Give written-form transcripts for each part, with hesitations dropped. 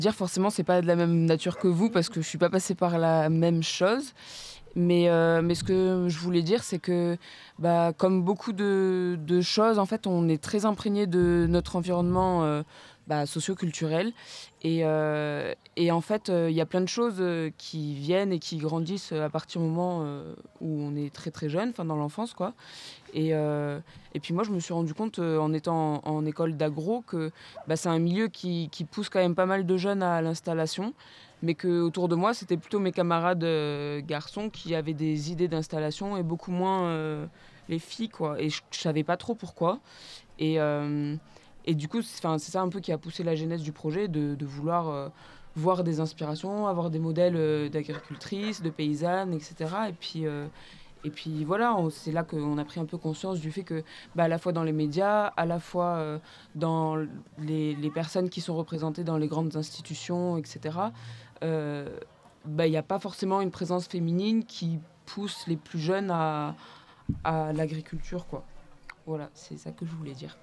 Dire forcément, c'est pas de la même nature que vous parce que je suis pas passée par la même chose. Mais ce que je voulais dire, c'est que comme beaucoup de choses, en fait, on est très imprégné de notre environnement socio-culturel. Et en fait, il y a plein de choses qui viennent et qui grandissent à partir du moment où on est très très jeune, enfin dans l'enfance, quoi. Et puis moi, je me suis rendu compte en étant en école d'agro que c'est un milieu qui pousse quand même pas mal de jeunes à l'installation, mais que autour de moi, c'était plutôt mes camarades garçons qui avaient des idées d'installation et beaucoup moins les filles, quoi. Et je savais pas trop pourquoi. Et, euh, et du coup, c'est ça un peu qui a poussé la genèse du projet, de vouloir voir des inspirations, avoir des modèles d'agricultrices, de paysannes, etc. Et puis voilà, c'est là qu'on a pris un peu conscience du fait que, à la fois dans les médias, à la fois dans les personnes qui sont représentées dans les grandes institutions, etc., il n'y a pas forcément une présence féminine qui pousse les plus jeunes à l'agriculture, quoi. Voilà, c'est ça que je voulais dire.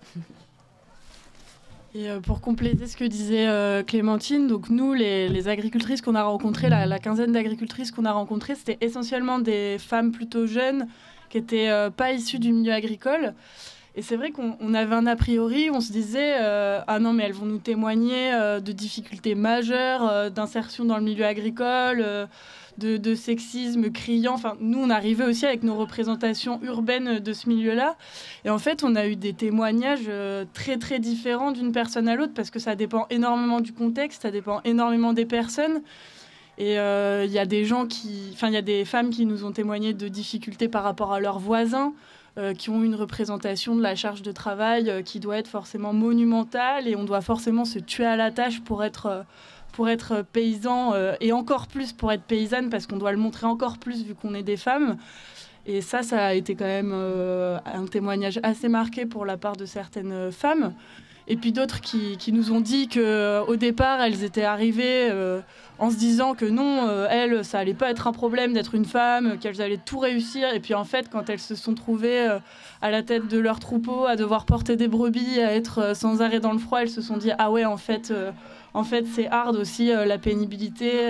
Et pour compléter ce que disait Clémentine, donc nous, les agricultrices qu'on a rencontrées, la quinzaine d'agricultrices qu'on a rencontrées, c'était essentiellement des femmes plutôt jeunes qui n'étaient pas issues du milieu agricole. Et c'est vrai qu'on avait un a priori, on se disait ah non, mais elles vont nous témoigner de difficultés majeures, d'insertion dans le milieu agricole, de sexisme criant. Enfin, nous, on arrivait aussi avec nos représentations urbaines de ce milieu-là. Et en fait, on a eu des témoignages très, très différents d'une personne à l'autre parce que ça dépend énormément du contexte, ça dépend énormément des personnes. Et il y a des femmes qui nous ont témoigné de difficultés par rapport à leurs voisins, qui ont une représentation de la charge de travail qui doit être forcément monumentale et on doit forcément se tuer à la tâche pour être paysan et encore plus pour être paysanne parce qu'on doit le montrer encore plus vu qu'on est des femmes. Et ça a été quand même un témoignage assez marqué pour la part de certaines femmes. Et puis d'autres qui nous ont dit qu'au départ, elles étaient arrivées en se disant que non, elles, ça allait pas être un problème d'être une femme, qu'elles allaient tout réussir. Et puis en fait, quand elles se sont trouvées à la tête de leur troupeau, à devoir porter des brebis, à être sans arrêt dans le froid, elles se sont dit « Ah ouais, en fait c'est hard aussi, la pénibilité. »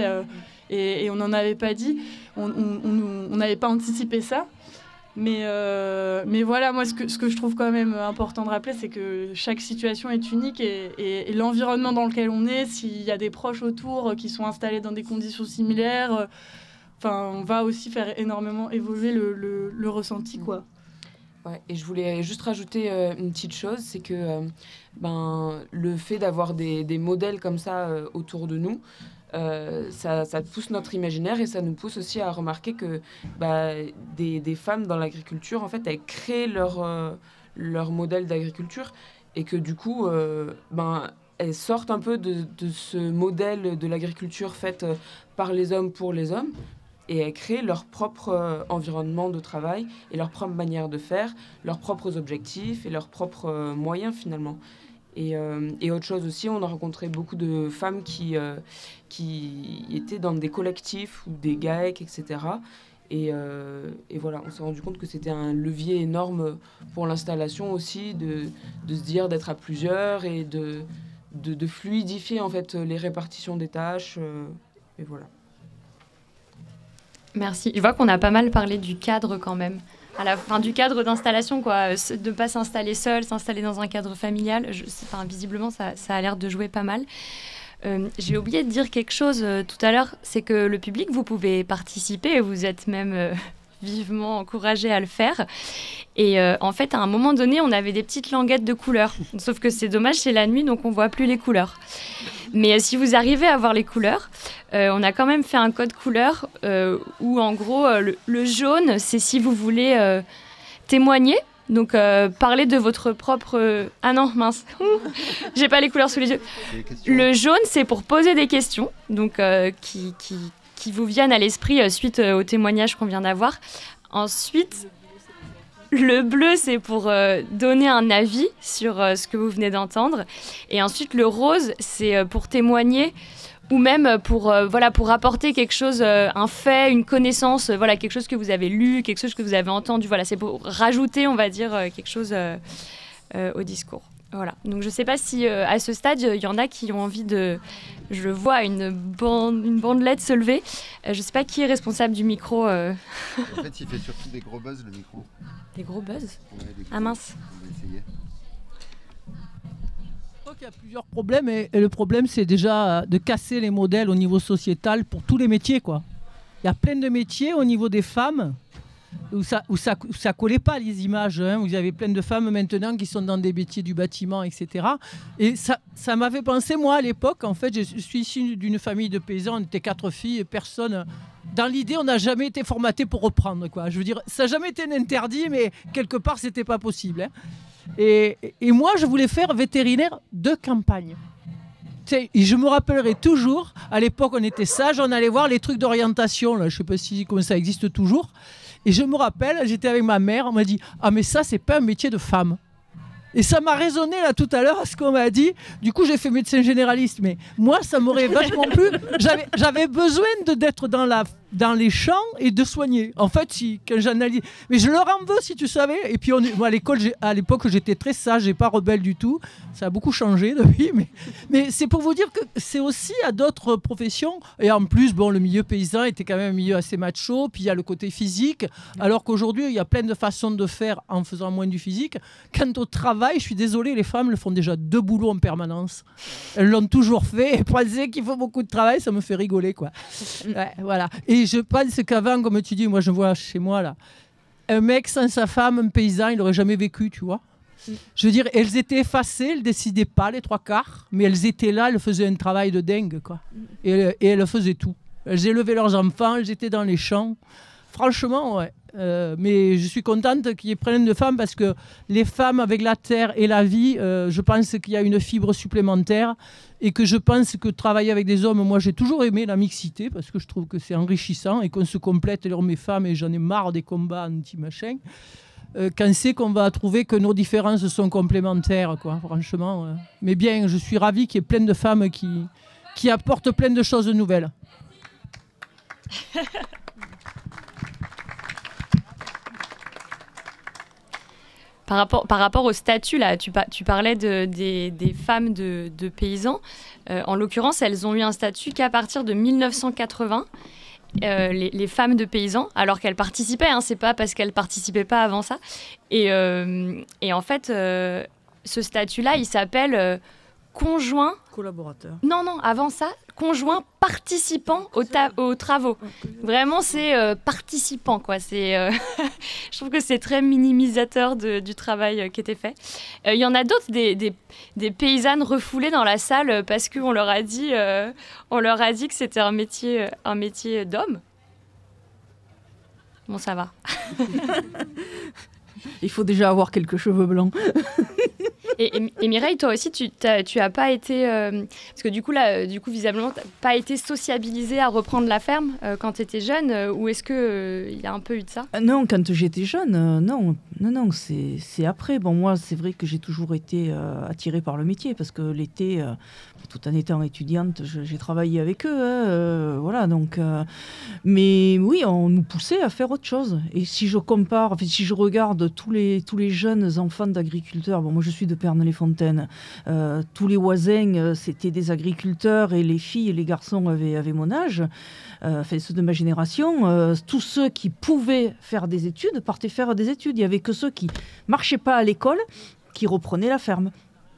Et on n'en avait pas dit. On n'avait pas anticipé ça. Mais voilà, moi, ce que je trouve quand même important de rappeler, c'est que chaque situation est unique et l'environnement dans lequel on est, s'il y a des proches autour qui sont installés dans des conditions similaires, on va aussi faire énormément évoluer le ressenti, quoi. Ouais, et je voulais juste rajouter une petite chose, c'est que le fait d'avoir des modèles comme ça autour de nous, ça pousse notre imaginaire et ça nous pousse aussi à remarquer que des femmes dans l'agriculture, en fait, elles créent leur modèle d'agriculture et que du coup, elles sortent un peu de ce modèle de l'agriculture faite par les hommes pour les hommes et elles créent leur propre environnement de travail et leur propre manière de faire, leurs propres objectifs et leurs propres moyens finalement. Et autre chose aussi, on a rencontré beaucoup de femmes qui étaient dans des collectifs ou des GAEC, etc. Et voilà, on s'est rendu compte que c'était un levier énorme pour l'installation aussi, de se dire d'être à plusieurs et de fluidifier en fait les répartitions des tâches. Et voilà. Merci. Je vois qu'on a pas mal parlé du cadre quand même. À la fin du cadre d'installation, quoi, de ne pas s'installer seul, s'installer dans un cadre familial. Visiblement, ça a l'air de jouer pas mal. J'ai oublié de dire quelque chose tout à l'heure, c'est que le public, vous pouvez participer et vous êtes même vivement encouragé à le faire. Et en fait, à un moment donné, on avait des petites languettes de couleurs. Sauf que c'est dommage, c'est la nuit, donc on ne voit plus les couleurs. Mais si vous arrivez à voir les couleurs, on a quand même fait un code couleur où, en gros, le jaune, c'est si vous voulez témoigner. Donc, parler de votre propre... Ah non, mince. J'ai pas les couleurs sous les yeux. Le jaune, c'est pour poser des questions, donc qui vous viennent à l'esprit suite au témoignage qu'on vient d'avoir. Ensuite... Le bleu, c'est pour donner un avis sur ce que vous venez d'entendre. Et ensuite, le rose, c'est pour témoigner ou même pour apporter quelque chose, un fait, une connaissance, quelque chose que vous avez lu, quelque chose que vous avez entendu. Voilà, c'est pour rajouter, on va dire, quelque chose au discours. Voilà. Donc je ne sais pas si à ce stade, il y en a qui ont envie de... Je vois une bandelette se lever. Je ne sais pas qui est responsable du micro. En fait, il fait surtout des gros buzz, le micro. Des gros buzz? Ouais, Ah mince. On va essayer. Je crois qu'il y a plusieurs problèmes et le problème c'est déjà de casser les modèles au niveau sociétal pour tous les métiers, quoi. Il y a plein de métiers au niveau des femmes où ça collait pas les images, hein. Vous avez plein de femmes maintenant qui sont dans des métiers du bâtiment, etc. Et ça m'a fait penser, moi à l'époque, en fait je suis issue d'une famille de paysans, on était 4 filles, personne... Dans l'idée, on n'a jamais été formaté pour reprendre, quoi. Je veux dire, ça n'a jamais été un interdit, mais quelque part, c'était pas possible, hein. Et moi, je voulais faire vétérinaire de campagne. Et je me rappellerai toujours, à l'époque, on était sages, on allait voir les trucs d'orientation, là, je ne sais pas si ça existe toujours. Et je me rappelle, j'étais avec ma mère, on m'a dit « Ah, mais ça, c'est pas un métier de femme ». Et ça m'a résonné là tout à l'heure, ce qu'on m'a dit. Du coup, j'ai fait médecin généraliste. Mais moi, ça m'aurait vachement plu. J'avais besoin d'être dans les champs et de soigner. En fait, quand j'analyse... Mais je leur en veux, si tu savais. Et puis, moi, à l'époque, j'étais très sage, j'ai pas rebelle du tout. Ça a beaucoup changé depuis. Mais c'est pour vous dire que c'est aussi à d'autres professions. Et en plus, bon, le milieu paysan était quand même un milieu assez macho. Puis il y a le côté physique. Alors qu'aujourd'hui, il y a plein de façons de faire en faisant moins du physique. Quant au travail, je suis désolée, les femmes le font déjà 2 boulots en permanence. Elles l'ont toujours fait. Et penser qu'il faut beaucoup de travail, ça me fait rigoler, quoi. Ouais, voilà. Et je pense qu'avant, comme tu dis, moi je vois chez moi là, un mec sans sa femme, un paysan, il n'aurait jamais vécu, tu vois. Je veux dire, elles étaient effacées, elles décidaient pas les 3/4, mais elles étaient là, elles faisaient un travail de dingue, quoi. Et elles faisaient tout. Elles élevaient leurs enfants, elles étaient dans les champs. Franchement, ouais. Mais je suis contente qu'il y ait plein de femmes parce que les femmes avec la terre et la vie, je pense qu'il y a une fibre supplémentaire et que je pense que travailler avec des hommes, moi j'ai toujours aimé la mixité parce que je trouve que c'est enrichissant et qu'on se complète les hommes et femmes et j'en ai marre des combats anti-machin. Quand c'est qu'on va trouver que nos différences sont complémentaires, quoi, franchement. Mais bien, je suis ravie qu'il y ait plein de femmes qui apportent plein de choses nouvelles. Par rapport au statut, là, tu parlais des femmes de paysans. En l'occurrence, elles ont eu un statut qu'à partir de 1980, les femmes de paysans, alors qu'elles participaient, hein, c'est pas parce qu'elles participaient pas avant ça. Et en fait, ce statut-là, il s'appelle conjoint... Collaborateur. Non, avant ça, conjoint participant aux travaux. Vraiment, c'est participant, quoi. Je trouve que c'est très minimisateur du travail qui était fait. Il y en a d'autres, des paysannes refoulées dans la salle parce qu'on leur a dit que c'était un métier d'homme. Bon, ça va. Il faut déjà avoir quelques cheveux blancs. Et Mireille, toi aussi, tu as pas été... parce que du coup, visiblement, tu n'as pas été sociabilisée à reprendre la ferme quand tu étais jeune, ou est-ce qu'il y a un peu eu de ça? Non, quand j'étais jeune, non, c'est après. Bon, moi, c'est vrai que j'ai toujours été attirée par le métier, parce que l'été, tout en étant étudiante, j'ai travaillé avec eux. Voilà, donc... mais oui, on nous poussait à faire autre chose. Et si je compare, si je regarde tous les jeunes enfants d'agriculteurs, bon, moi, je suis de Pernes-les-Fontaines. Tous les voisins, c'était des agriculteurs et les filles et les garçons avaient mon âge, ceux de ma génération. Tous ceux qui pouvaient faire des études partaient faire des études. Il n'y avait que ceux qui ne marchaient pas à l'école qui reprenaient la ferme.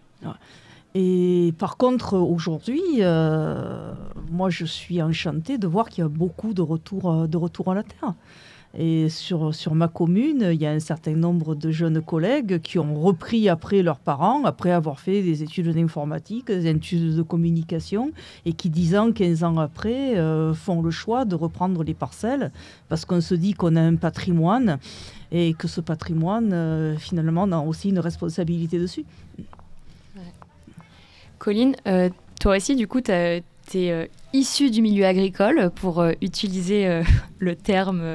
Et par contre, aujourd'hui, moi, je suis enchantée de voir qu'il y a beaucoup de retour à la terre. Et sur ma commune, il y a un certain nombre de jeunes collègues qui ont repris après leurs parents, après avoir fait des études d'informatique, des études de communication, et qui 10 ans, 15 ans après, font le choix de reprendre les parcelles, parce qu'on se dit qu'on a un patrimoine, et que ce patrimoine, finalement, on a aussi une responsabilité dessus. Ouais. Colline, toi aussi, du coup, tu es issue du milieu agricole, pour utiliser le terme.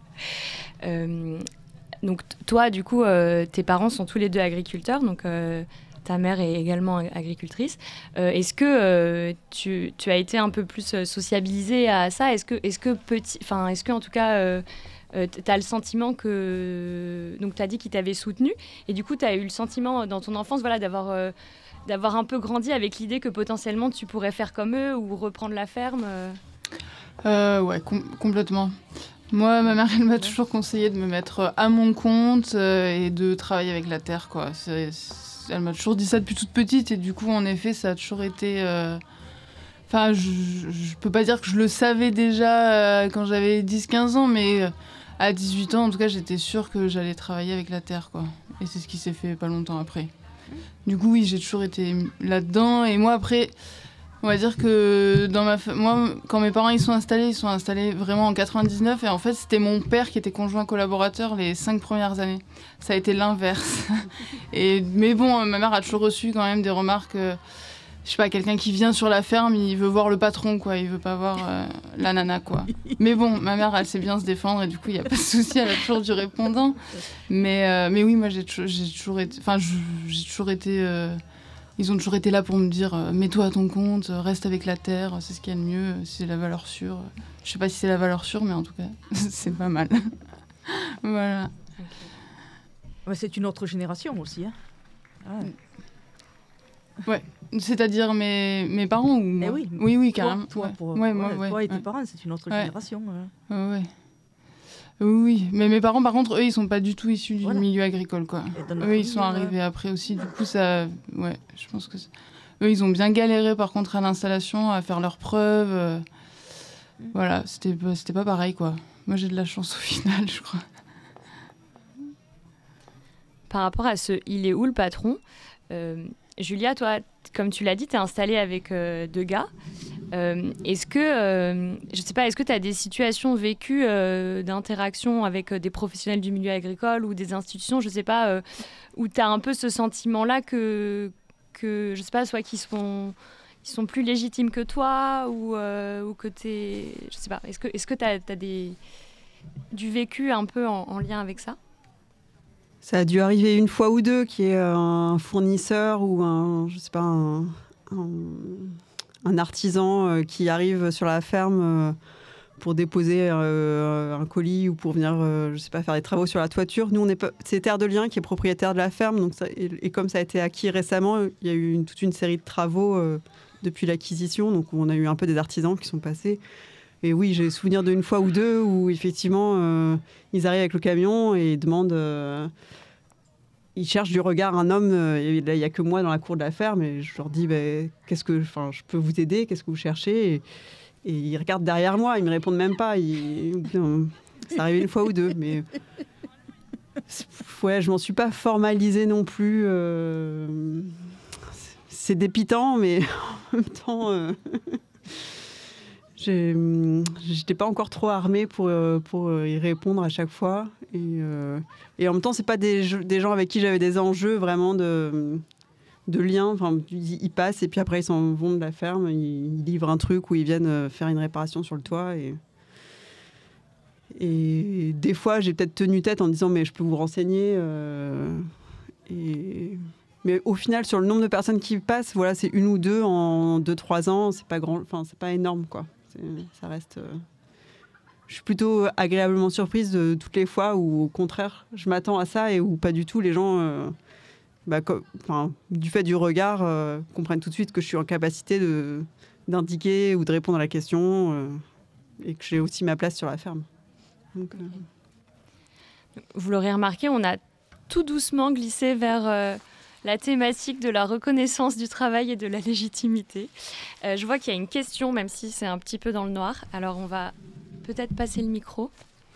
Donc, toi, du coup, tes parents sont tous les deux agriculteurs, donc ta mère est également agricultrice. Est-ce que tu as été un peu plus sociabilisée à ça? Est-ce que en tout cas, tu as le sentiment que... Donc, tu as dit qu'ils t'avaient soutenu. Et du coup, tu as eu le sentiment dans ton enfance d'avoir un peu grandi avec l'idée que potentiellement, tu pourrais faire comme eux ou reprendre la ferme. Ouais, complètement. Moi, ma mère, elle m'a toujours conseillé de me mettre à mon compte et de travailler avec la terre, quoi. Elle m'a toujours dit ça depuis toute petite et du coup, en effet, ça a toujours été... Enfin, je peux pas dire que je le savais déjà quand j'avais 10-15 ans, mais à 18 ans, en tout cas, j'étais sûre que j'allais travailler avec la terre, quoi. Et c'est ce qui s'est fait pas longtemps après. Du coup, oui, j'ai toujours été là-dedans. Et moi, après, on va dire que moi, quand mes parents ils sont installés vraiment en 99. Et en fait, c'était mon père qui était conjoint collaborateur les 5 premières années. Ça a été l'inverse. Mais bon, ma mère a toujours reçu quand même des remarques... je sais pas, quelqu'un qui vient sur la ferme, il veut voir le patron, quoi. Il veut pas voir la nana, quoi. Mais bon, ma mère, elle sait bien se défendre et du coup, il y a pas de souci, elle a toujours du répondant. Mais oui, moi, j'ai toujours été... Enfin, j'ai toujours été... ils ont toujours été là pour me dire mets-toi à ton compte, reste avec la terre, c'est ce qu'il y a de mieux, c'est la valeur sûre. Je sais pas si c'est la valeur sûre, mais en tout cas, c'est pas mal. Voilà. Ouais, c'est une autre génération aussi, hein. Ah. Ouais, c'est-à-dire mes parents ou moi ? Oui, carrément. Toi et tes parents, c'est une autre génération. Ouais. Oui, mais mes parents, par contre, eux, ils sont pas du tout issus du milieu agricole, quoi. Eux, ils sont arrivés après aussi. Du coup, ça... Ouais, je pense que... Eux, ils ont bien galéré, par contre, à l'installation, à faire leurs preuves. Voilà, c'était pas pareil, quoi. Moi, j'ai de la chance au final, je crois. Par rapport à ce « il est où le patron ?» Julia, toi, comme tu l'as dit, tu es installée avec 2 gars. Est-ce que tu as des situations vécues d'interaction avec des professionnels du milieu agricole ou des institutions, je sais pas, où tu as un peu ce sentiment-là que je sais pas, soit qu'ils sont plus légitimes que toi ou que t'es... Je sais pas, est-ce que tu as du vécu un peu en lien avec ça ? Ça a dû arriver une fois ou deux qu'il y ait un fournisseur ou un artisan qui arrive sur la ferme pour déposer un colis ou pour venir, je sais pas, faire des travaux sur la toiture. Nous, c'est Terre de Liens qui est propriétaire de la ferme, donc et comme ça a été acquis récemment, il y a eu toute une série de travaux depuis l'acquisition, donc on a eu un peu des artisans qui sont passés. Et oui, j'ai souvenir d'une fois ou deux où effectivement, ils arrivent avec le camion et ils demandent... ils cherchent du regard un homme. Il n'y a que moi dans la cour de la ferme. Et je leur dis, je peux vous aider ? Qu'est-ce que vous cherchez ? Et ils regardent derrière moi. Ils ne me répondent même pas. Ça arrive une fois ou deux. Mais ouais, je ne m'en suis pas formalisée non plus. C'est dépitant, mais en même temps... j'étais pas encore trop armée pour y répondre à chaque fois et en même temps c'est pas des gens avec qui j'avais des enjeux vraiment de lien. Enfin, ils passent et puis après ils s'en vont de la ferme, ils livrent un truc ou ils viennent faire une réparation sur le toit et des fois j'ai peut-être tenu tête en disant mais je peux vous renseigner mais au final sur le nombre de personnes qui passent, voilà, c'est 1 ou 2 en 2-3 ans, c'est pas grand, enfin c'est pas énorme, quoi. Ça reste... Je suis plutôt agréablement surprise de toutes les fois où, au contraire, je m'attends à ça et où pas du tout les gens, du fait du regard, comprennent tout de suite que je suis en capacité d'indiquer ou de répondre à la question et que j'ai aussi ma place sur la ferme. Donc, Vous l'aurez remarqué, on a tout doucement glissé vers... la thématique de la reconnaissance du travail et de la légitimité. Je vois qu'il y a une question, même si c'est un petit peu dans le noir. Alors, on va peut-être passer le micro.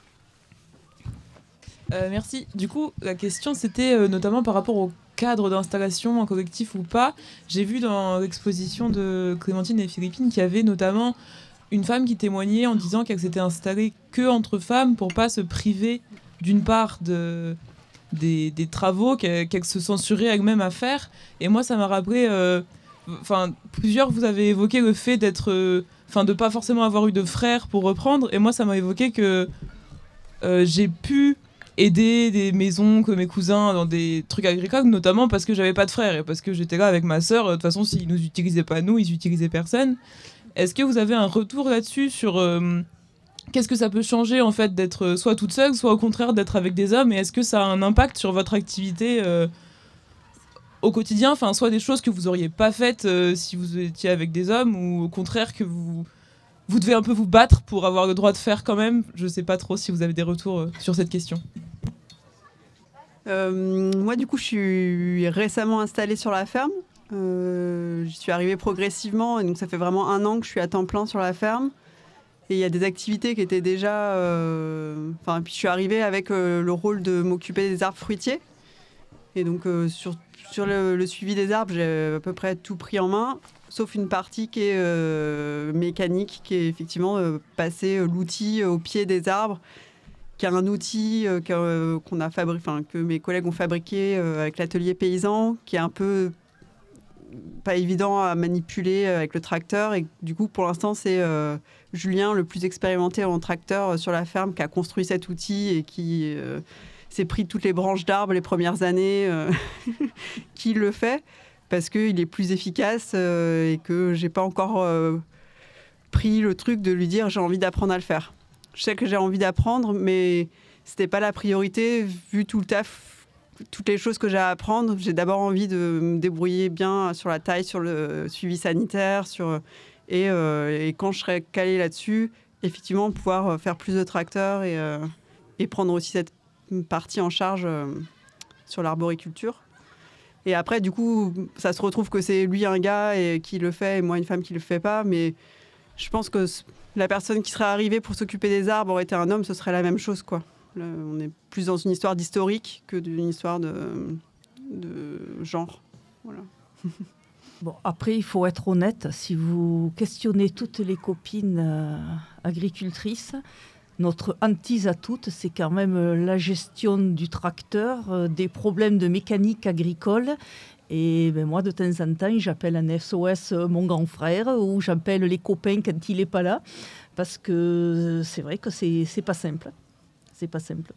Merci. Du coup, la question, c'était notamment par rapport au cadre d'installation en collectif ou pas. J'ai vu dans l'exposition de Clémentine et Philippine qu'il y avait notamment une femme qui témoignait en disant qu'elle s'était installée que entre femmes pour pas se priver d'une part des travaux qu'elle se censurait elle-même à faire. Et moi, ça m'a rappelé... plusieurs, vous avez évoqué le fait d'être... de pas forcément avoir eu de frères pour reprendre. Et moi, ça m'a évoqué que j'ai pu aider des maisons que mes cousins dans des trucs agricoles, notamment parce que j'avais pas de frères et parce que j'étais là avec ma sœur. De toute façon, s'ils nous utilisaient pas nous, ils utilisaient personne. Est-ce que vous avez un retour là-dessus sur... qu'est-ce que ça peut changer en fait d'être soit toute seule, soit au contraire d'être avec des hommes, et est-ce que ça a un impact sur votre activité au quotidien, enfin soit des choses que vous auriez pas faites si vous étiez avec des hommes, ou au contraire que vous devez un peu vous battre pour avoir le droit de faire quand même. Je sais pas trop si vous avez des retours sur cette question. Moi, du coup, je suis récemment installée sur la ferme. J'y suis arrivée progressivement, et donc ça fait vraiment 1 an que je suis à temps plein sur la ferme. Et il y a des activités qui étaient déjà... puis je suis arrivée avec le rôle de m'occuper des arbres fruitiers. Et donc, sur le suivi des arbres, j'ai à peu près tout pris en main, sauf une partie qui est mécanique, qui est effectivement passer l'outil au pied des arbres, qui est un outil que mes collègues ont fabriqué avec l'atelier paysan, qui est un peu pas évident à manipuler avec le tracteur. Et du coup, pour l'instant, c'est Julien, le plus expérimenté en tracteur sur la ferme, qui a construit cet outil et qui s'est pris toutes les branches d'arbres les premières années, qui le fait, parce qu'il est plus efficace et que j'ai pas encore pris le truc de lui dire j'ai envie d'apprendre à le faire. Je sais que j'ai envie d'apprendre, mais c'était pas la priorité vu tout le taf, toutes les choses que j'ai à apprendre. J'ai d'abord envie de me débrouiller bien sur la taille, sur le suivi sanitaire, et quand je serai calée là-dessus, effectivement pouvoir faire plus de tracteurs et prendre aussi cette partie en charge sur l'arboriculture. Et après, du coup, ça se retrouve que c'est lui un gars qui le fait et moi une femme qui le fait pas. Mais je pense que la personne qui serait arrivée pour s'occuper des arbres aurait été un homme, ce serait la même chose, quoi. Là, on est plus dans une histoire d'historique que d'une histoire de genre. Voilà. Bon, après, il faut être honnête. Si vous questionnez toutes les copines agricultrices, notre hantise à toutes, c'est quand même la gestion du tracteur, des problèmes de mécanique agricole. Et moi, de temps en temps, j'appelle un SOS mon grand frère, ou j'appelle les copains quand il n'est pas là, parce que c'est vrai que c'est pas simple. C'est pas simple.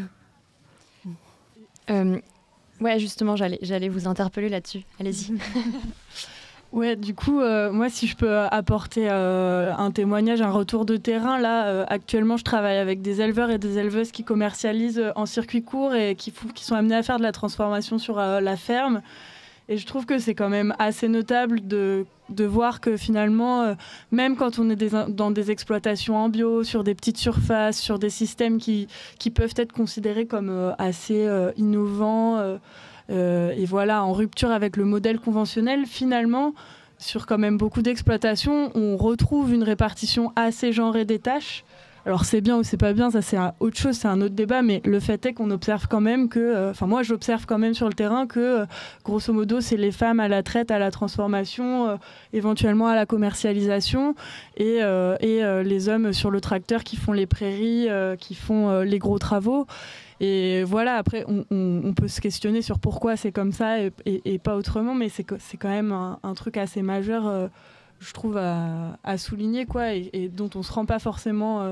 Ouais, justement, j'allais vous interpeller là-dessus. Allez-y. Ouais, du coup, moi, si je peux apporter un témoignage, un retour de terrain, là, actuellement, je travaille avec des éleveurs et des éleveuses qui commercialisent en circuit court et qui sont amenés à faire de la transformation sur la ferme. Et je trouve que c'est quand même assez notable de voir que finalement, même quand on est dans des exploitations en bio, sur des petites surfaces, sur des systèmes qui peuvent être considérés comme assez innovants, et voilà, en rupture avec le modèle conventionnel, finalement, sur quand même beaucoup d'exploitations, on retrouve une répartition assez genrée des tâches. Alors c'est bien ou c'est pas bien, ça c'est autre chose, c'est un autre débat, mais le fait est qu'on observe quand même que, moi j'observe quand même sur le terrain que, grosso modo, c'est les femmes à la traite, à la transformation, éventuellement à la commercialisation, et les hommes sur le tracteur qui font les prairies, qui font les gros travaux. Et voilà, après, on peut se questionner sur pourquoi c'est comme ça et pas autrement, mais c'est quand même un truc assez majeur, je trouve, à souligner, quoi, et dont on se rend pas forcément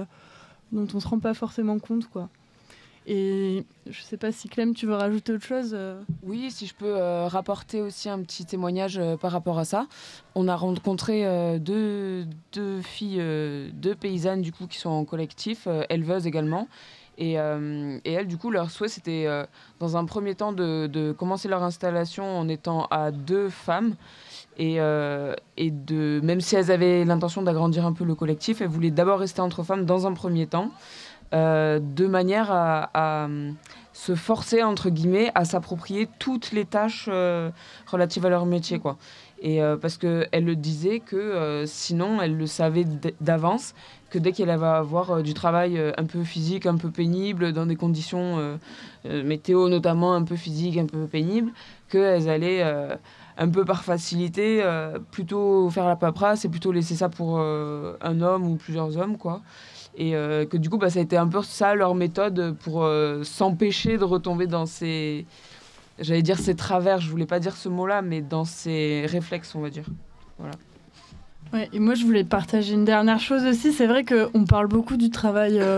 compte, quoi. Et je sais pas si Clem, tu veux rajouter autre chose Oui, si je peux rapporter aussi un petit témoignage par rapport à ça. On a rencontré deux filles, deux paysannes du coup qui sont en collectif, éleveuses également. Et elles, du coup, leur souhait, c'était dans un premier temps de commencer leur installation en étant à 2 femmes. Et même si elles avaient l'intention d'agrandir un peu le collectif, elles voulaient d'abord rester entre femmes dans un premier temps, de manière à se forcer, entre guillemets, à s'approprier toutes les tâches relatives à leur métier, quoi. Et parce qu'elle le disait que sinon, elle le savait d'avance, que dès qu'elle va avoir du travail un peu physique, un peu pénible, dans des conditions météo notamment un peu physiques, un peu pénibles, qu'elles allaient un peu par facilité plutôt faire la paperasse et plutôt laisser ça pour un homme ou plusieurs hommes, quoi. Et que du coup, ça a été un peu ça leur méthode pour s'empêcher de retomber dans ces... J'allais dire ces travers, je voulais pas dire ce mot-là, mais dans ces réflexes, on va dire. Voilà. Ouais, et moi, je voulais partager une dernière chose aussi. C'est vrai qu'on parle beaucoup du travail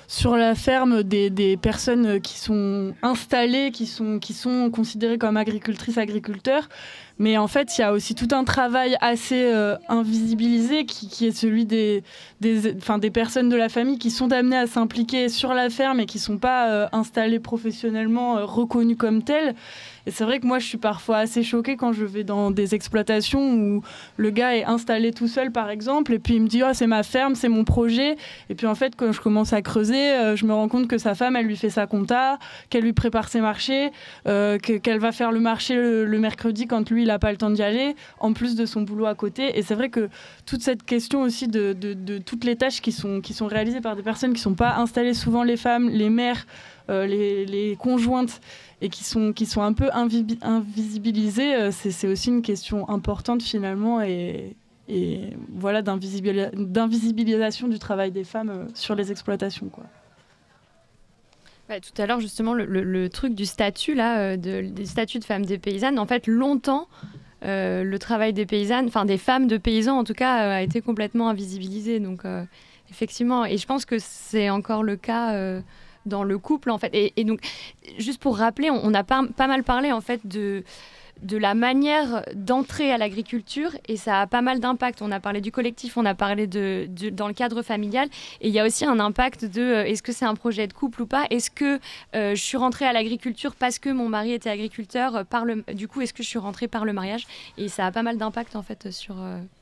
sur la ferme des personnes qui sont installées, qui sont considérées comme agricultrices, agriculteurs. Mais en fait, il y a aussi tout un travail assez invisibilisé qui est celui des personnes de la famille qui sont amenées à s'impliquer sur la ferme et qui ne sont pas installées professionnellement, reconnues comme telles. Et c'est vrai que moi, je suis parfois assez choquée quand je vais dans des exploitations où le gars est installé tout seul, par exemple, et puis il me dit « Oh, c'est ma ferme, c'est mon projet ». Et puis en fait, quand je commence à creuser, je me rends compte que sa femme, elle lui fait sa compta, qu'elle lui prépare ses marchés, qu'elle va faire le marché le mercredi quand lui, il n'a pas le temps d'y aller, en plus de son boulot à côté. Et c'est vrai que toute cette question aussi de toutes les tâches qui sont réalisées par des personnes qui ne sont pas installées, souvent les femmes, les mères, les conjointes, et qui sont un peu invisibilisées, c'est aussi une question importante finalement et voilà d'invisibilisation du travail des femmes sur les exploitations, quoi. Ouais, tout à l'heure justement le truc du statut là, des statuts de femmes des paysannes, en fait longtemps le travail des paysannes, enfin des femmes de paysans en tout cas, a été complètement invisibilisé, donc effectivement, et je pense que c'est encore le cas dans le couple en fait, et donc juste pour rappeler, on a pas mal parlé en fait de la manière d'entrer à l'agriculture, et ça a pas mal d'impact. On a parlé du collectif, on a parlé dans le cadre familial, et il y a aussi un impact de est-ce que c'est un projet de couple ou pas, est-ce que je suis rentrée à l'agriculture parce que mon mari était agriculteur, du coup est-ce que je suis rentrée par le mariage, et ça a pas mal d'impact en fait sur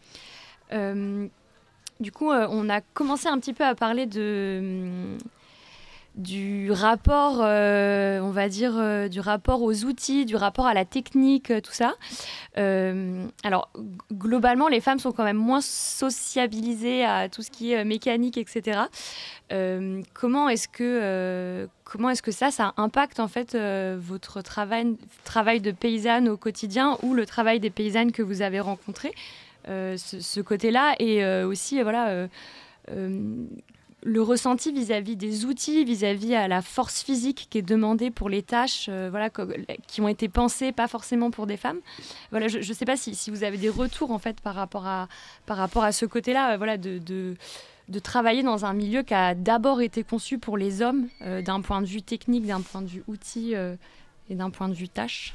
du coup on a commencé un petit peu à parler du rapport, on va dire, du rapport aux outils, du rapport à la technique, tout ça. Alors, globalement, les femmes sont quand même moins sociabilisées à tout ce qui est mécanique, etc. Comment est-ce que ça impacte en fait votre travail de paysanne au quotidien, ou le travail des paysannes que vous avez rencontrées, ce côté-là, et aussi, voilà... le ressenti vis-à-vis des outils, vis-à-vis à la force physique qui est demandée pour les tâches qui ont été pensées, pas forcément pour des femmes. Voilà, je ne sais pas si vous avez des retours en fait, par rapport à ce côté-là, voilà, de travailler dans un milieu qui a d'abord été conçu pour les hommes, d'un point de vue technique, d'un point de vue outil et d'un point de vue tâche.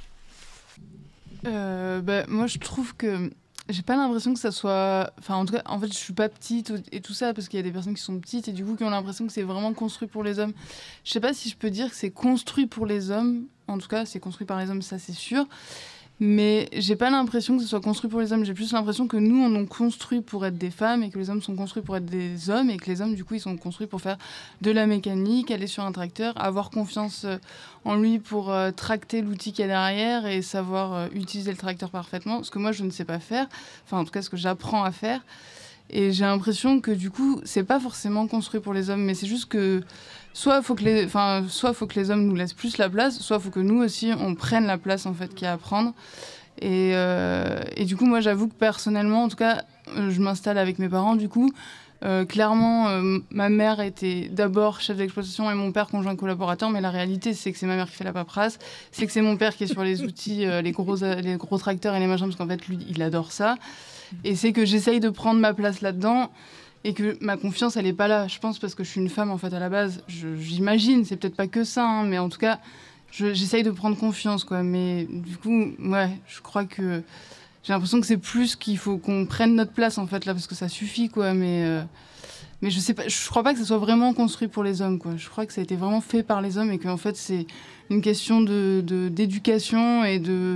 Moi, je trouve que j'ai pas l'impression que ça soit... Enfin, en tout cas, en fait, je suis pas petite et tout ça, parce qu'il y a des personnes qui sont petites et du coup qui ont l'impression que c'est vraiment construit pour les hommes. Je sais pas si je peux dire que c'est construit pour les hommes. En tout cas, c'est construit par les hommes, ça c'est sûr. Mais j'ai pas l'impression que ce soit construit pour les hommes. J'ai plus l'impression que nous, on est construit pour être des femmes et que les hommes sont construits pour être des hommes, et que les hommes, du coup, ils sont construits pour faire de la mécanique, aller sur un tracteur, avoir confiance en lui pour tracter l'outil qu'il y a derrière et savoir utiliser le tracteur parfaitement. Ce que moi, je ne sais pas faire. Enfin, en tout cas, ce que j'apprends à faire. Et j'ai l'impression que, du coup, c'est pas forcément construit pour les hommes, mais c'est juste que soit faut que les hommes nous laissent plus la place, soit faut que nous aussi on prenne la place en fait qu'il y a à prendre. Et du coup, moi, j'avoue que personnellement, en tout cas, je m'installe avec mes parents. Du coup, clairement, ma mère était d'abord chef d'exploitation et mon père conjoint collaborateur. Mais la réalité, c'est que c'est ma mère qui fait la paperasse, c'est que c'est mon père qui est sur les outils, les gros tracteurs et les machins, parce qu'en fait, lui, il adore ça. Et c'est que j'essaye de prendre ma place là-dedans. Et que ma confiance, elle est pas là. Je pense parce que je suis une femme, en fait, à la base. J'imagine, c'est peut-être pas que ça, hein, mais en tout cas, j'essaye de prendre confiance, quoi. Mais du coup, ouais, je crois que j'ai l'impression que c'est plus qu'il faut qu'on prenne notre place, en fait, là, parce que ça suffit, quoi. Mais je sais pas, je crois pas que ça soit vraiment construit pour les hommes, quoi. Je crois que ça a été vraiment fait par les hommes et qu'en fait, c'est une question d'éducation et de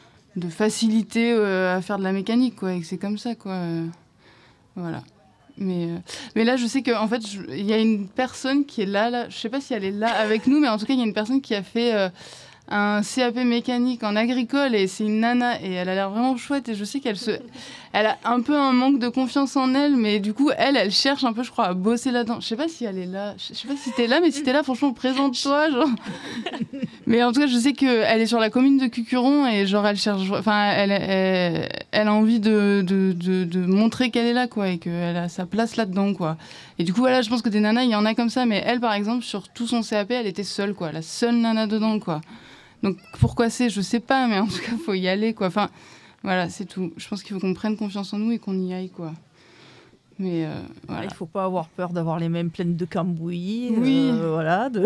facilité à faire de la mécanique, quoi. Et que c'est comme ça, quoi. Voilà. Mais là, je sais qu'en fait, il y a une personne qui est là. Je sais pas si elle est là avec nous, mais en tout cas, il y a une personne qui a fait un CAP mécanique en agricole, et c'est une nana, et elle a l'air vraiment chouette, et je sais elle a un peu un manque de confiance en elle, mais du coup, elle cherche un peu, je crois, à bosser là-dedans. Je sais pas si elle est là. Je sais pas si t'es là, mais si t'es là, franchement, présente-toi, genre. Mais en tout cas, je sais qu'elle est sur la commune de Cucuron, et genre, elle cherche... Enfin, elle a envie de montrer qu'elle est là, quoi, et qu'elle a sa place là-dedans, quoi. Et du coup, voilà, je pense que des nanas, il y en a comme ça, mais elle, par exemple, sur tout son CAP, elle était seule, quoi. La seule nana dedans, quoi. Donc, pourquoi je sais pas, mais en tout cas, faut y aller, quoi. Enfin, voilà, c'est tout. Je pense qu'il faut qu'on prenne confiance en nous et qu'on y aille, quoi. Mais voilà. Il ne faut pas avoir peur d'avoir les mains pleines de cambouis, Oui. voilà, de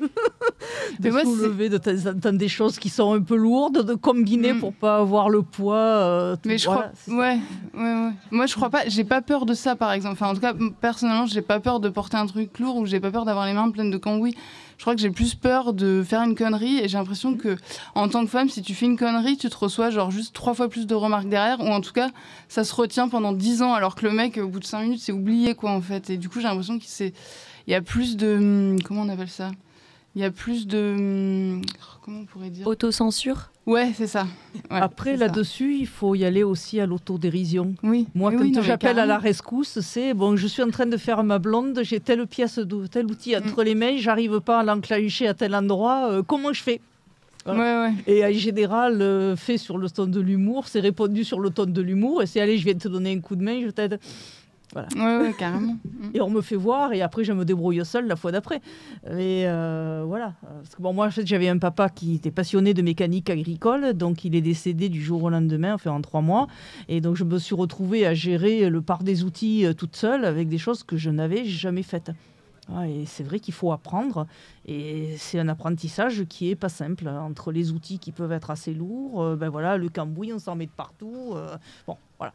Mais moi, soulever de temps en temps des choses qui sont un peu lourdes, de combiner pour pas avoir le poids. Mais je crois, ouais. Moi, je crois pas. J'ai pas peur de ça, par exemple. Enfin, en tout cas, personnellement, j'ai pas peur de porter un truc lourd ou j'ai pas peur d'avoir les mains pleines de cambouis. Je crois que j'ai plus peur de faire une connerie et j'ai l'impression que, en tant que femme, si tu fais une connerie, tu te reçois genre juste 3 fois plus de remarques derrière, ou en tout cas, ça se retient pendant 10 ans, alors que le mec, au bout de 5 minutes, c'est oublié, quoi, en fait. Et du coup, j'ai l'impression qu'il y a plus de, comment on appelle ça ? Il y a plus de, comment on pourrait dire ? Autocensure ? Ouais, c'est ça. Ouais, Après, là-dessus, il faut y aller aussi à l'autodérision. Oui. Moi, oui, quand j'appelle à la rescousse, c'est bon, je suis en train de faire ma blonde, j'ai telle pièce de tel outil entre les mains, j'arrive pas à l'enclencher à tel endroit, comment je fais ? Voilà. Ouais. Et en général, fait sur le ton de l'humour, c'est répondu sur le ton de l'humour, et c'est allez, je viens te donner un coup de main, je t'aide. Voilà. Ouais, carrément. Et on me fait voir, et après je me débrouille seule la fois d'après. Et voilà. Parce que bon, moi, en fait, j'avais un papa qui était passionné de mécanique agricole, donc il est décédé du jour au lendemain, enfin en 3 mois. Et donc je me suis retrouvée à gérer le parc des outils toute seule, avec des choses que je n'avais jamais faites. Et c'est vrai qu'il faut apprendre, et c'est un apprentissage qui est pas simple, entre les outils qui peuvent être assez lourds, voilà, le cambouis, on s'en met de partout. Bon, voilà.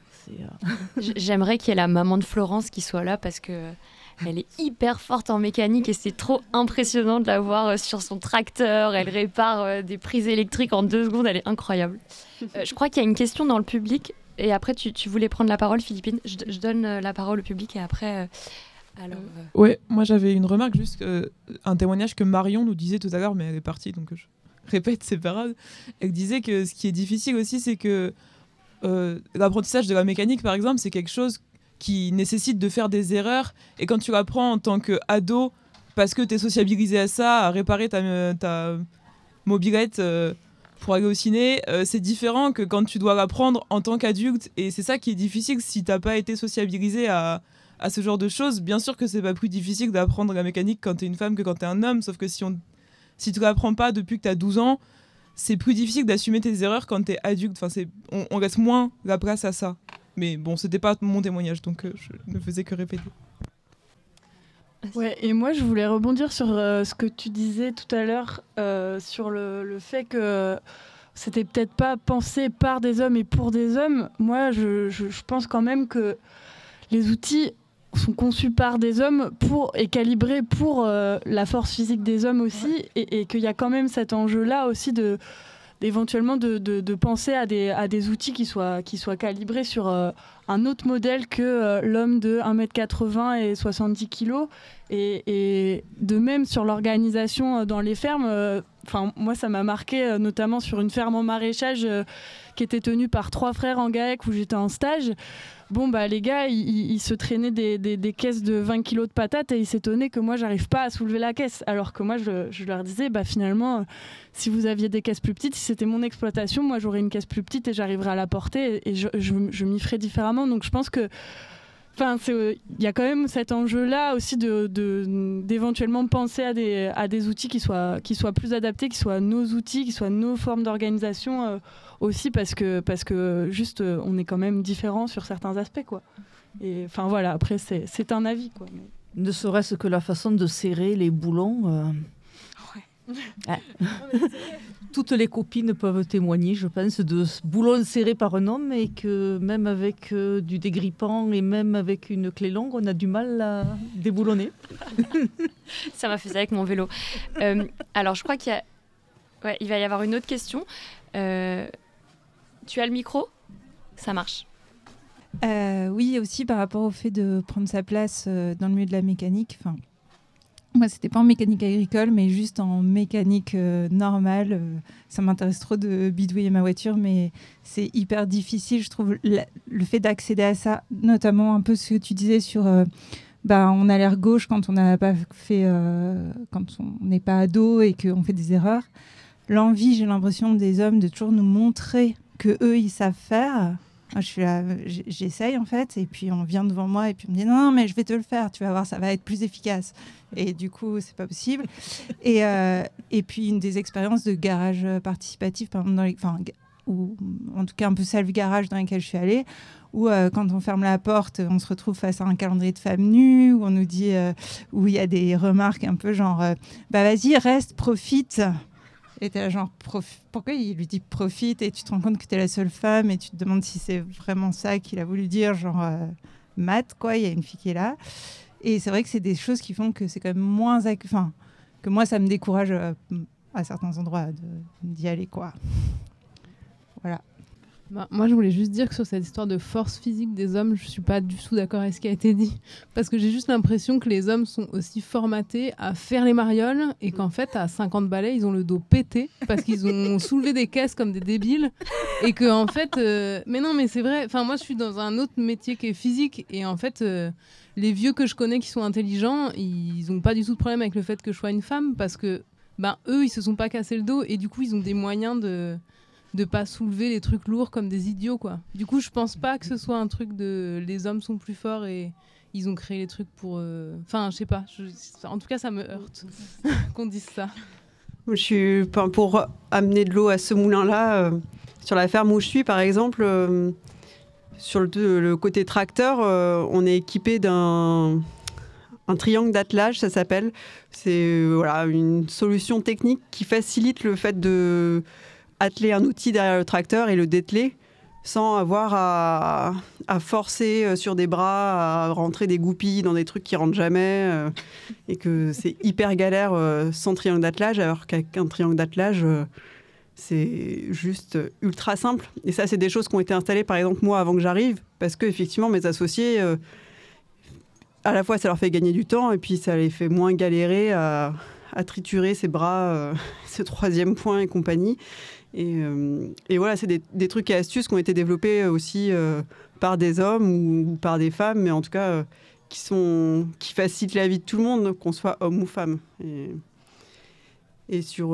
J'aimerais qu'il y ait la maman de Florence qui soit là parce que elle est hyper forte en mécanique et c'est trop impressionnant de la voir sur son tracteur. Elle répare des prises électriques en 2 secondes, elle est incroyable. Je crois qu'il y a une question dans le public et après tu voulais prendre la parole, Philippine. Je donne la parole au public et après... Ouais, moi j'avais une remarque, juste un témoignage que Marion nous disait tout à l'heure, mais elle est partie donc je répète, c'est pas grave. Elle disait que ce qui est difficile aussi, c'est que l'apprentissage de la mécanique, par exemple, c'est quelque chose qui nécessite de faire des erreurs. Et quand tu l'apprends en tant qu'ado, parce que tu es sociabilisé à ça, à réparer ta mobilette pour aller au ciné, c'est différent que quand tu dois l'apprendre en tant qu'adulte. Et c'est ça qui est difficile si tu n'as pas été sociabilisé à ce genre de choses. Bien sûr que c'est pas plus difficile d'apprendre la mécanique quand tu es une femme que quand tu es un homme, sauf que si tu ne l'apprends pas depuis que tu as 12 ans, c'est plus difficile d'assumer tes erreurs quand t'es adulte. Enfin, on laisse moins la place à ça. Mais bon, c'était pas mon témoignage, donc je ne faisais que répéter. Ouais, et moi, je voulais rebondir sur ce que tu disais tout à l'heure, sur le fait que c'était peut-être pas pensé par des hommes et pour des hommes. Moi, je pense quand même que les outils sont conçus par des hommes et calibrés pour la force physique des hommes aussi, et qu'il y a quand même cet enjeu-là aussi éventuellement de penser à des outils qui soient calibrés sur un autre modèle que l'homme de 1m80 et 70 kg, et de même sur l'organisation dans les fermes. Moi, ça m'a marqué notamment sur une ferme en maraîchage qui était tenue par 3 frères en GAEC où j'étais en stage. Bon, les gars, ils se traînaient des caisses de 20 kilos de patates et ils s'étonnaient que moi, j'arrive pas à soulever la caisse. Alors que moi, je leur disais, finalement, si vous aviez des caisses plus petites, si c'était mon exploitation, moi, j'aurais une caisse plus petite et j'arriverais à la porter et je m'y ferais différemment. Donc, je pense que il y a quand même cet enjeu-là aussi d'éventuellement penser à des outils qui soient plus adaptés, qui soient nos outils, qui soient nos formes d'organisation aussi, parce que juste on est quand même différents sur certains aspects, quoi. Et voilà, après c'est un avis, quoi. Mais... Ne serait-ce que la façon de serrer les boulons. Toutes les copines peuvent témoigner, je pense, de ce boulon serré par un homme, et que même avec du dégrippant et même avec une clé longue, on a du mal à déboulonner. Ça m'a fait ça avec mon vélo. Alors, je crois qu'il va y avoir une autre question. Tu as le micro ? Ça marche. Oui, aussi par rapport au fait de prendre sa place dans le milieu de la mécanique. Moi, c'était pas en mécanique agricole, mais juste en mécanique normale. Ça m'intéresse trop de bidouiller ma voiture, mais c'est hyper difficile, je trouve, le fait d'accéder à ça. Notamment un peu ce que tu disais sur... on a l'air gauche quand on n'a pas fait... quand on n'est pas ado et qu'on fait des erreurs. L'envie, j'ai l'impression, des hommes de toujours nous montrer qu'eux, ils savent faire. Moi, je suis là, j'essaye en fait, et puis on vient devant moi et puis on me dit non, mais je vais te le faire, tu vas voir, ça va être plus efficace. Et du coup, c'est pas possible. Et puis une des expériences de garage participatif, par exemple, ou en tout cas un peu self-garage dans lesquelles je suis allée, Ou quand on ferme la porte, on se retrouve face à un calendrier de femmes nues, où on nous dit, où il y a des remarques un peu genre, bah vas-y, reste, profite. Et t'es là genre, pourquoi il lui dit profite et tu te rends compte que t'es la seule femme et tu te demandes si c'est vraiment ça qu'il a voulu dire, genre mat, quoi, il y a une fille qui est là. Et c'est vrai que c'est des choses qui font que c'est quand même moins... Enfin, que moi, ça me décourage à certains endroits d'y aller, quoi. Voilà. Bah, moi, je voulais juste dire que sur cette histoire de force physique des hommes, je suis pas du tout d'accord avec ce qui a été dit. Parce que j'ai juste l'impression que les hommes sont aussi formatés à faire les marioles et qu'en fait, à 50 balais, ils ont le dos pété parce qu'ils ont soulevé des caisses comme des débiles. Et que, en fait... Mais non, mais c'est vrai. Enfin, moi, je suis dans un autre métier qui est physique. Et en fait, les vieux que je connais qui sont intelligents, ils ont pas du tout de problème avec le fait que je sois une femme parce que, eux, ils se sont pas cassé le dos et du coup, ils ont des moyens de pas soulever les trucs lourds comme des idiots, quoi. Du coup, je pense pas que ce soit un truc de les hommes sont plus forts et ils ont créé les trucs pour... Enfin, je sais pas. En tout cas, ça me heurte qu'on dise ça. Je suis pour amener de l'eau à ce moulin-là. Sur la ferme où je suis, par exemple, sur le côté tracteur, on est équipé d'un triangle d'attelage, ça s'appelle. C'est voilà, une solution technique qui facilite le fait de atteler un outil derrière le tracteur et le dételer sans avoir à forcer sur des bras, à rentrer des goupilles dans des trucs qui rentrent jamais et que c'est hyper galère sans triangle d'attelage, alors qu'avec un triangle d'attelage, c'est juste ultra simple. Et ça, c'est des choses qui ont été installées, par exemple, moi, avant que j'arrive, parce que effectivement, mes associés, à la fois, ça leur fait gagner du temps et puis ça les fait moins galérer à triturer ses bras, ce troisième point et compagnie. Et voilà, c'est des trucs et astuces qui ont été développés aussi par des hommes ou par des femmes, mais en tout cas qui facilitent la vie de tout le monde, qu'on soit homme ou femme. Et sur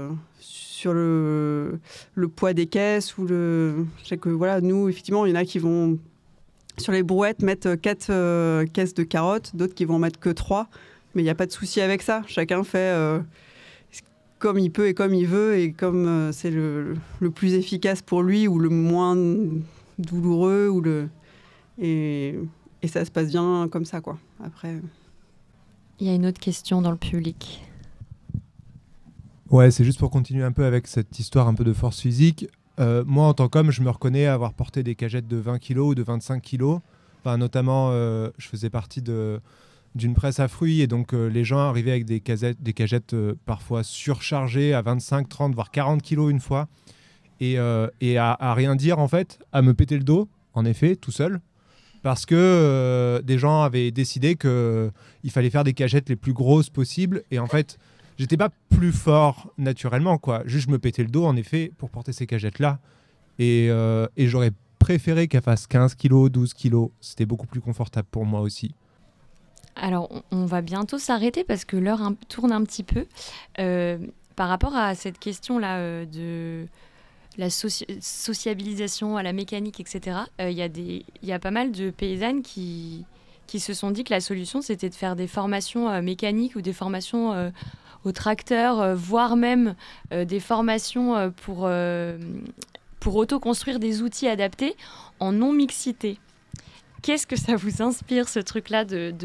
le poids des caisses je sais que voilà, nous effectivement, il y en a qui vont sur les brouettes mettre 4 caisses de carottes, d'autres qui vont mettre que 3, mais il n'y a pas de souci avec ça. Chacun fait comme il peut et comme il veut, et comme c'est le plus efficace pour lui, ou le moins douloureux, et ça se passe bien comme ça, quoi. Après... Il y a une autre question dans le public. Ouais, c'est juste pour continuer un peu avec cette histoire un peu de force physique. Moi, en tant qu'homme, je me reconnais avoir porté des cagettes de 20 kg ou de 25 kg. Enfin, notamment, je faisais partie d'une presse à fruits, et donc les gens arrivaient avec des cagettes parfois surchargées à 25, 30, voire 40 kilos une fois, et à rien dire, en fait, à me péter le dos, en effet, tout seul, parce que des gens avaient décidé qu'il fallait faire des cagettes les plus grosses possibles, et en fait, j'étais pas plus fort naturellement, quoi. Juste, je me pétais le dos, en effet, pour porter ces cagettes-là, et j'aurais préféré qu'elles fassent 15 kilos, 12 kilos, c'était beaucoup plus confortable pour moi aussi. Alors, on va bientôt s'arrêter parce que l'heure tourne un petit peu. Par rapport à cette question-là de la sociabilisation à la mécanique, etc., il y a pas mal de paysannes qui se sont dit que la solution, c'était de faire des formations mécaniques ou des formations au tracteur, voire même des formations pour autoconstruire des outils adaptés en non-mixité. Qu'est-ce que ça vous inspire, ce truc-là,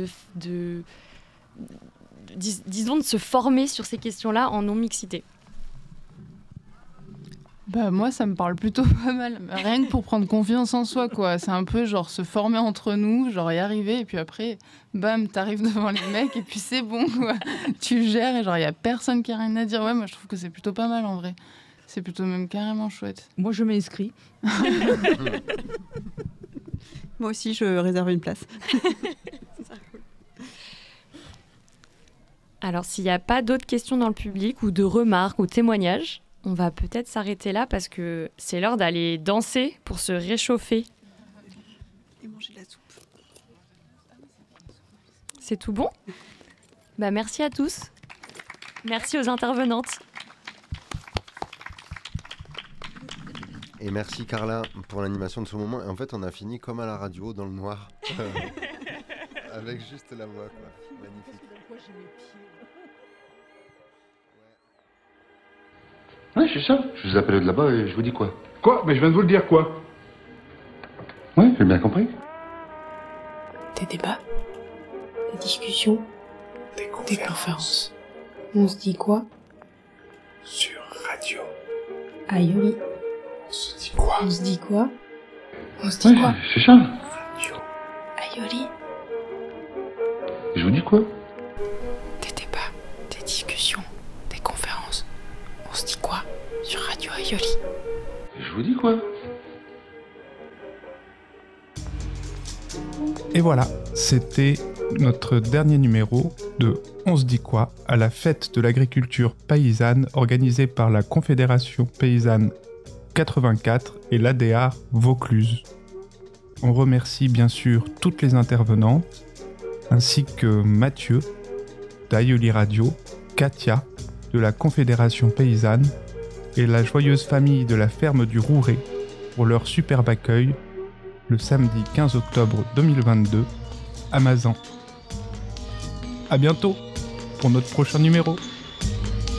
disons, de se former sur ces questions-là en non-mixité ? Moi, ça me parle plutôt pas mal. Rien que pour prendre confiance en soi, quoi. C'est un peu genre se former entre nous, genre y arriver, et puis après, bam, t'arrives devant les mecs, et puis c'est bon, quoi. Tu gères, et genre y a personne qui a rien à dire. Ouais, moi, je trouve que c'est plutôt pas mal, en vrai. C'est plutôt même carrément chouette. Moi, je m'inscris. Moi aussi, je réserve une place. Alors, s'il n'y a pas d'autres questions dans le public ou de remarques ou témoignages, on va peut-être s'arrêter là parce que c'est l'heure d'aller danser pour se réchauffer. Et manger de la soupe. C'est tout bon ? Merci à tous. Merci aux intervenantes. Et merci Carla pour l'animation de ce moment. Et en fait, on a fini comme à la radio, dans le noir. Avec juste la voix, quoi. Magnifique. Ouais, c'est ça. Je vous appelle de là-bas et je vous dis quoi? Quoi? Mais je viens de vous le dire, quoi? Oui, j'ai bien compris. Des débats, des discussions, des conférences. On se dit quoi? Sur radio. Aïoli. On se dit quoi? On se dit quoi? On se dit quoi? C'est ça. Aïoli. Je vous dis quoi? Des débats, des discussions, des conférences. On se dit quoi? Sur Radio Aïoli. Je vous dis quoi? Et voilà, c'était notre dernier numéro de On se dit quoi à la fête de l'agriculture paysanne organisée par la Confédération paysanne 84 et l'ADR Vaucluse. On remercie bien sûr toutes les intervenantes, ainsi que Mathieu d'Aïoli Radio, Katia de la Confédération paysanne et la joyeuse famille de la ferme du Rouret pour leur superbe accueil le samedi 15 octobre 2022 à Mazan. À bientôt pour notre prochain numéro.